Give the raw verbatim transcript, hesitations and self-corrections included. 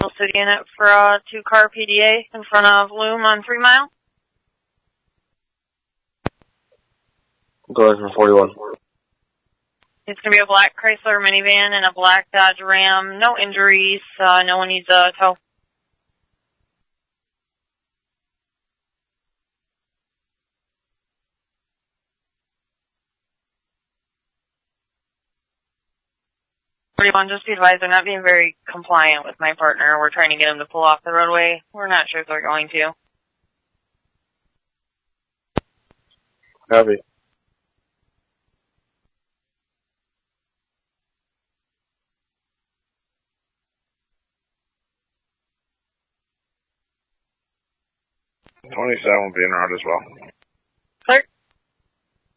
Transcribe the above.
City unit for a two-car P D A in front of Loom on Three Mile. Go ahead for forty-one. It's going to be a black Chrysler minivan and a black Dodge Ram. No injuries. Uh, no one needs a tow. forty-one, just be advised, I'm not being very compliant with my partner. We're trying to get him to pull off the roadway. We're not sure if they're going to. Copy. twenty-seven will be en route as well.